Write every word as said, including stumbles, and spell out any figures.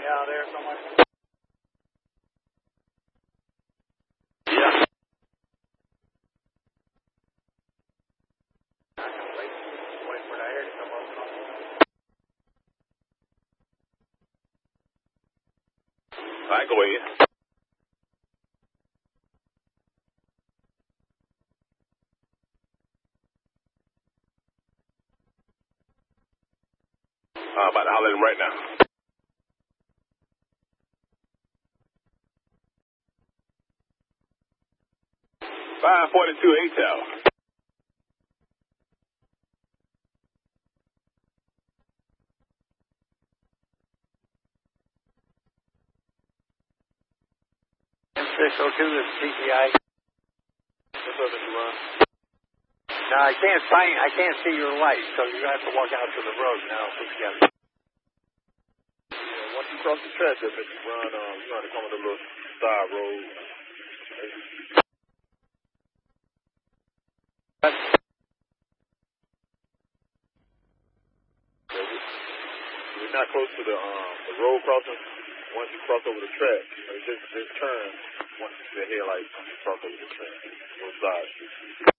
out there somewhere? Yeah. I'm gonna wait, wait for that air to come up. All right, go ahead. I'm about to holler at him right now. five forty-two A T L. M six oh two is T P I. What's up, Mister Ron? Now, I can't find, I can't see your light, so you're going to have to walk out to the road now if we get it. Yeah, once you cross the track there, Mister Ron, um, you're going to come on the little side road. We're not close to the um the road crossing. Once you cross over the track, just just turn once the headlights cross over the track. Both sides.